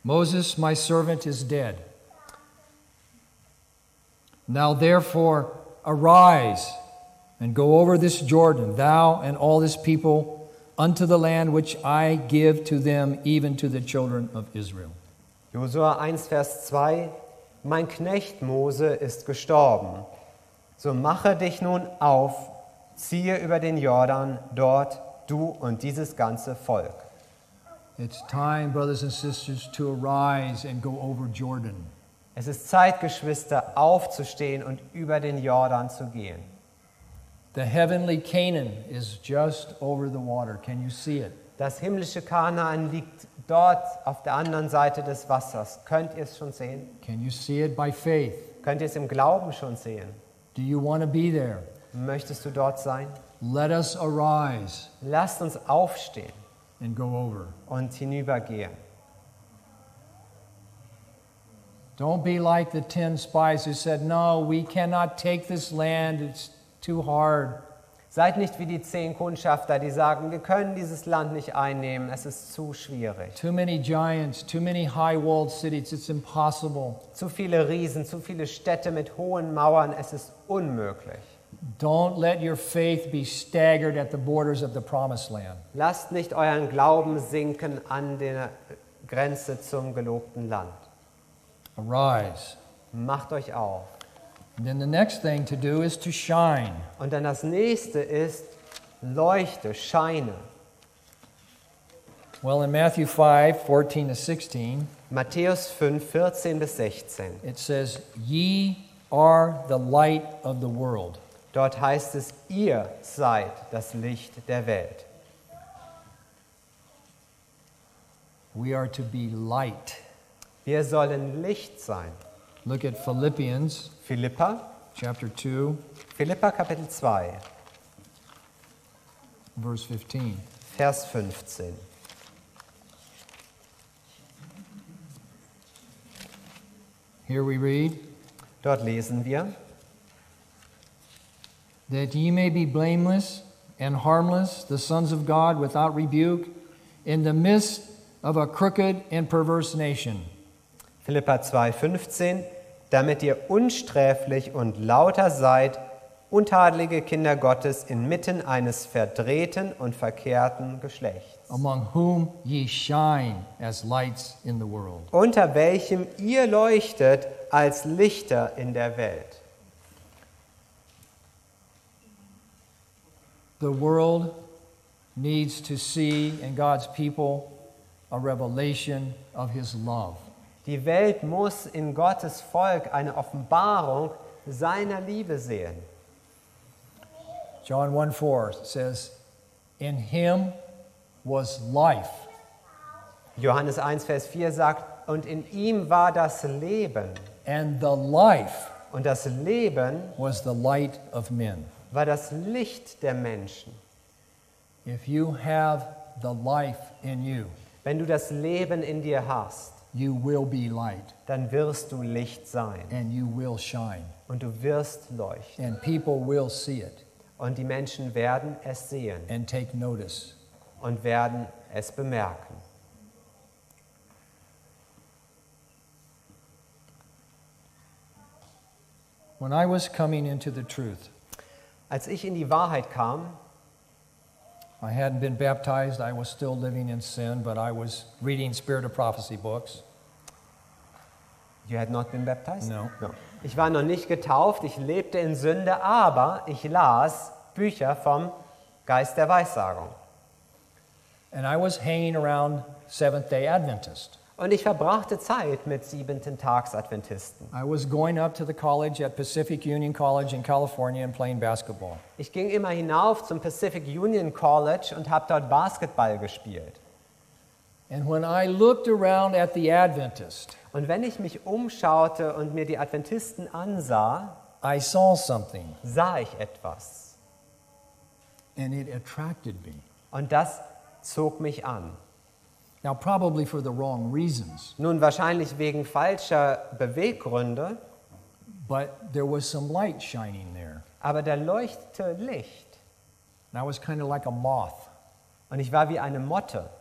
Moses, my servant, is dead. Now therefore arise and go over this Jordan, thou and all this people, unto the land which I give to them, even to the children of Israel. Josua 1, Vers 2: Mein Knecht Mose ist gestorben. So mache dich nun auf, ziehe über den Jordan, dort du und dieses ganze Volk. It's time, brothers and sisters, to arise and go over Jordan. Es ist Zeit, Geschwister, aufzustehen und über den Jordan zu gehen. The heavenly Canaan is just over the water. Can you see it? Das himmlische Kanaan liegt dort auf der anderen Seite des Wassers. Könnt ihr es schon sehen? Can you see it by faith? Könnt ihr es im Glauben schon sehen? Do you want to be there? Möchtest du dort sein? Let us arise Lasst uns aufstehen and go over. und hinübergehen. Don't be like the 10 spies who said, no, we cannot take this land, it's too hard. Seid nicht wie die 10 Kundschafter, die sagen, wir können dieses Land nicht einnehmen, es ist zu schwierig. Too many giants, too many high-walled cities, it's impossible. Zu viele Riesen, zu viele Städte mit hohen Mauern, es ist unmöglich. Don't let your faith be staggered at the borders of the promised land. Lasst nicht euren Glauben sinken an der Grenze zum gelobten Land. Arise. Macht euch auf. And then the next thing to do is to shine. Und dann das nächste ist, leuchte, scheine. Well, in Matthew 5, 14 to 16, Matthäus 5, 14 bis 16. it says, ye are the light of the world. Dort heißt es, ihr seid das Licht der Welt. We are to be light. Wir sollen Licht sein. Look at Philippians Philippa, chapter 2, Philippa Kapitel 2, verse 15. Vers 15. Here we read, Dort lesen wir, that ye may be blameless and harmless, the sons of God, without rebuke, in the midst of a crooked and perverse nation. Philippa 2, 15, damit ihr unsträflich und lauter seid, untadelige Kinder Gottes inmitten eines verdrehten und verkehrten Geschlechts, Among whom ye shine as lights in the world. unter welchem ihr leuchtet als Lichter in der Welt. The world needs to see in God's people a revelation of His love. Die Welt muss in Gottes Volk eine Offenbarung seiner Liebe sehen. John 1:4 says, in Him was life, Johannes 1, Vers 4 sagt, und in ihm war das Leben. and the life Und das Leben was the light of men. war das Licht der Menschen. If you have the life in you, Wenn du das Leben in dir hast, you will be light, dann wirst du Licht sein and you will shine, und du wirst leuchten. and people will see it Und die Menschen werden es sehen and take notice. und werden es bemerken. When I was coming into the truth, Als ich in die Wahrheit kam, I hadn't been baptized, I was still living in sin, but I was reading Spirit of Prophecy books. you had not been baptized? No. Ich war noch nicht getauft, ich lebte in Sünde, aber ich las Bücher vom Geist der Weissagung. And I was hanging around Seventh-day Adventists. Und ich verbrachte Zeit mit Siebenten-Tags-Adventisten. I was going up to the college at Pacific Union College in California and playing basketball. Ich ging immer hinauf zum Pacific Union College und habe dort Basketball gespielt. And when I looked around at the Adventists, Und wenn ich mich umschaute und mir die Adventisten ansah, I saw something, sah ich etwas. and it attracted me. Und das zog mich an. Now, probably for the wrong reasons, Nun wahrscheinlich wegen falscher Beweggründe, but there was some light shining there. aber da leuchtete Licht. And I was kind of like a moth. Und ich war wie eine Motte.